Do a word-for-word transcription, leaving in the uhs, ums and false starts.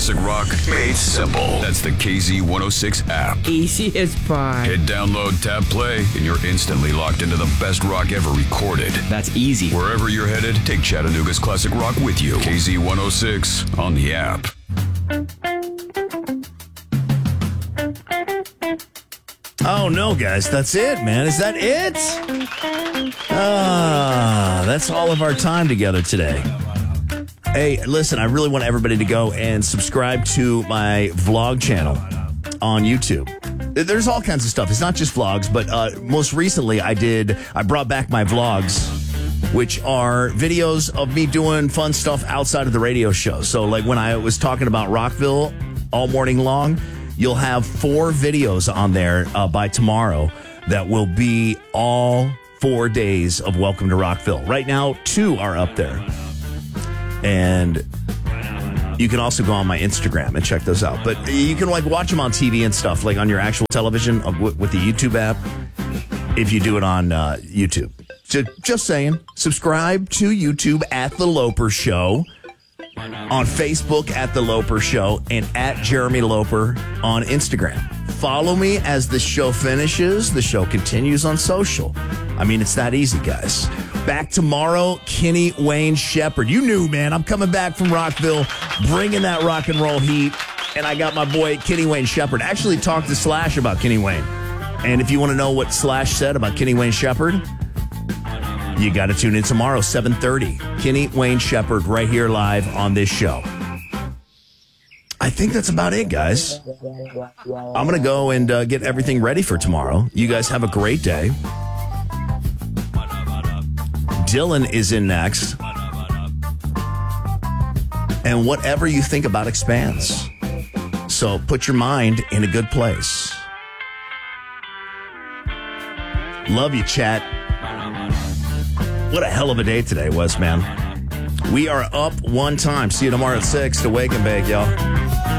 classic rock made simple. That's the K Z one oh six app. Easy as pie. Hit download, tap play, and you're instantly locked into the best rock ever recorded. That's easy. Wherever you're headed, take Chattanooga's classic rock with you. K Z one oh six on the app. Oh, no, guys. That's it, man. Is that it? Ah, that's all of our time together today. Hey, listen, I really want everybody to go and subscribe to my vlog channel on YouTube. There's all kinds of stuff. It's not just vlogs, but uh, most recently I did, I brought back my vlogs, which are videos of me doing fun stuff outside of the radio show. So like when I was talking about Rockville all morning long, you'll have four videos on there uh, by tomorrow that will be all four days of Welcome to Rockville. Right now, two are up there. And you can also go on my Instagram and check those out. But you can like watch them on T V and stuff, like on your actual television uh, w- with the YouTube app, if you do it on uh, YouTube. Just, just saying, subscribe to YouTube at The Loper Show, on Facebook at The Loper Show, and at Jeremy Loper on Instagram. Follow me as the show finishes. The show continues on social. I mean, it's that easy, guys. Back tomorrow, Kenny Wayne Shepherd. You knew, man. I'm coming back from Rockville, bringing that rock and roll heat. And I got my boy, Kenny Wayne Shepherd. Actually talked to Slash about Kenny Wayne. And if you want to know what Slash said about Kenny Wayne Shepherd, you got to tune in tomorrow, seven thirty. Kenny Wayne Shepherd right here live on this show. I think that's about it, guys. I'm going to go and uh, get everything ready for tomorrow. You guys have a great day. Dylan is in next. And whatever you think about expands. So put your mind in a good place. Love you, chat. What a hell of a day today was, man. We are up one time. See you tomorrow at six to Wake and Bake, y'all.